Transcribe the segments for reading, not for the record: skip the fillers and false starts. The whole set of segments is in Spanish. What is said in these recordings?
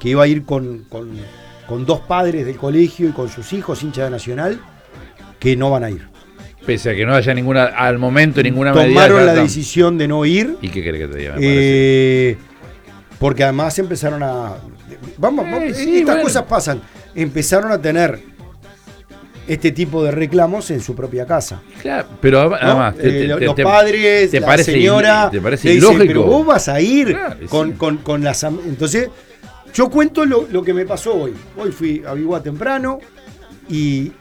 que iba a ir con 2 padres del colegio y con sus hijos hinchas de Nacional, que no van a ir. Pese a que no haya ninguna, al momento, ninguna medida. Tomaron la decisión de no ir. ¿Y qué querés que te diga? Me parece. Porque además empezaron a... Estas cosas pasan. Empezaron a tener este tipo de reclamos en su propia casa. Claro, pero además... ¿no? Los padres, la señora... ¿Te parece le ilógico? dicen, pero vos vas a ir, claro, con las... Entonces, yo cuento lo que me pasó hoy. Hoy fui a Biguá temprano y...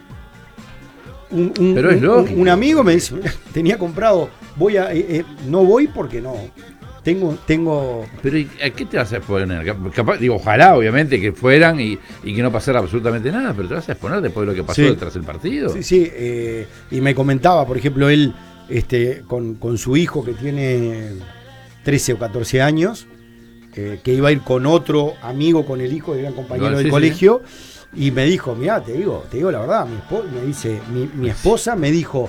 Pero es lógico. Un amigo me dice, tenía comprado, no voy porque no. Tengo. Pero ¿a qué te vas a exponer? Capaz, digo, ojalá, obviamente, que fueran y que no pasara absolutamente nada, pero te vas a exponer después de lo que pasó tras el partido. Sí. Y me comentaba, por ejemplo, él con su hijo que tiene 13 o 14 años, que iba a ir con otro amigo, con el hijo, que era compañero del colegio. Y me dijo, mirá, te digo la verdad, mi esposa me dijo,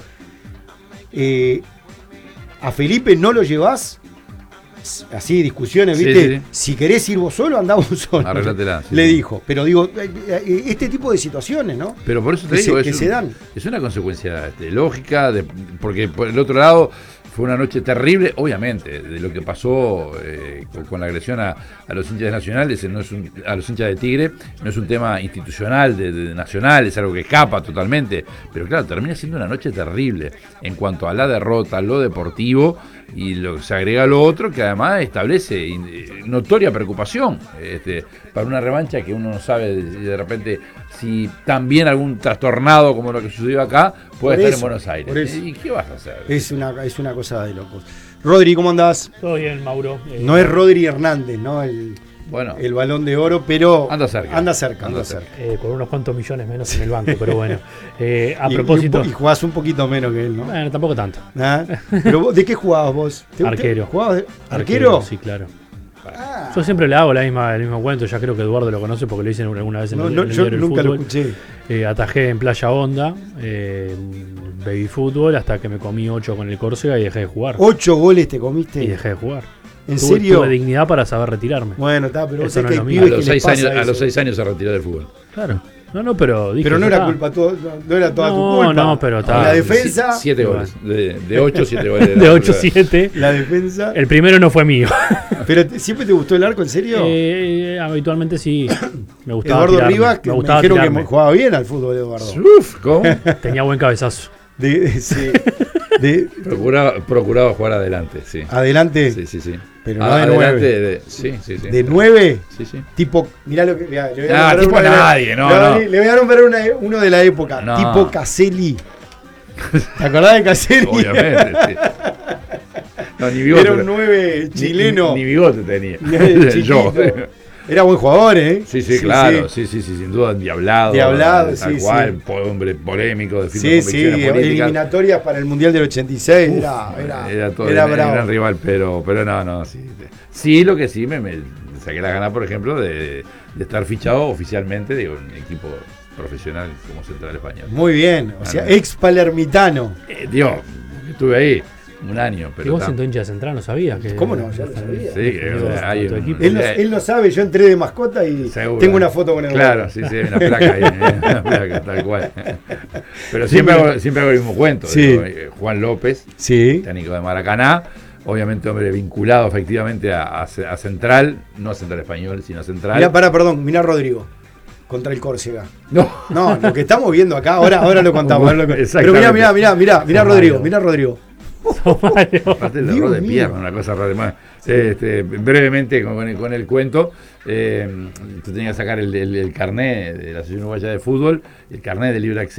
a Felipe no lo llevás, así discusiones, ¿viste? Si querés ir vos solo, andá vos solo. Arreglatela. Le dijo, pero digo, este tipo de situaciones, ¿no? Pero por eso te digo, que se dan. Es una consecuencia lógica, porque por el otro lado... Fue una noche terrible, obviamente, de lo que pasó con la agresión a los hinchas nacionales, a los hinchas de Tigre, no es un tema institucional, de nacional, es algo que escapa totalmente, pero claro, termina siendo una noche terrible en cuanto a la derrota, lo deportivo, y se agrega lo otro que además establece notoria preocupación para una revancha que uno no sabe de repente si también algún trastornado como lo que sucedió acá puede estar en Buenos Aires. ¿Y qué vas a hacer? Es una cosa de locos. Rodri, ¿cómo andás? Todo bien, Mauro. No es Rodri Hernández, ¿no? El Balón de Oro, pero anda cerca. Con unos cuantos millones menos en el banco, pero bueno. A propósito. Y jugás un poquito menos que él, ¿no? Bueno, tampoco tanto. ¿Pero vos, de qué jugabas vos? Arquero. ¿Jugabas de arquero? Sí, claro. Yo siempre le hago el mismo cuento, ya creo que Eduardo lo conoce porque lo hice alguna vez en el yo diario nunca fútbol. Lo escuché. Atajé en Playa Honda, baby fútbol, hasta que me comí 8 con el Córcega y dejé de jugar. 8 goles te comiste. Y dejé de jugar. ¿En serio? Tuve dignidad para saber retirarme. Bueno, está, pero eso vos no es lo mío. A los 6 años se retiró del fútbol. Claro. No, pero dije. Pero no era culpa no era toda tu culpa. No, pero está. La defensa. 7 goles. De 8, 7 goles. De 8, 7. La defensa. El primero no fue mío. ¿Pero siempre te gustó el arco, en serio? Habitualmente sí. Me gustaba. Eduardo Rivas, que me dijeron tirarme. Que jugaba bien al fútbol, Eduardo. ¿Cómo? Tenía buen cabezazo. Procuraba jugar adelante, sí. ¿Adelante? Sí. Pero no de 9. Sí. ¿De 9? Sí. Tipo, mirá lo que... tipo nadie, no. Le voy a nombrar uno de la época. No. Tipo Caselli. ¿Te acordás de Caselli? Obviamente, sí. No, ni bigote. Era un 9 chileno. Ni bigote tenía. Yo. Era buen jugador, ¿eh? Sí, claro. Sí, sin duda, endiablado. Tal cual, hombre polémico, de firmes convicciones políticas. Eliminatorias para el Mundial del 86. Era bravo. Gran rival, pero no. Sí, lo que sí me saqué la gana, por ejemplo, de estar fichado oficialmente de un equipo profesional como Central Español. Muy bien, o sea, ex palermitano. Dios, estuve ahí un año. Pero ¿y vos siendo hincha de Central no sabías? ¿Cómo no? Ya lo sabía. Sí, hay un equipo. Él lo sabe, yo entré de mascota y seguro. Tengo una foto con él. Claro, sí, una placa ahí, una placa, tal cual. Pero siempre hago el mismo cuento. Sí. Digo, Juan López, técnico de Maracaná, obviamente hombre vinculado efectivamente a Central, no a Central Español, sino a Central. Mirá Rodrigo. Contra el Córcega. No, lo que estamos viendo acá, ahora lo contamos. Pero mirá Rodrigo. Aparte el error de pierna, una cosa rara más. Brevemente con el cuento, tú tenías que sacar el carné de la Asociación Uruguaya de Fútbol, el carné de libre acceso.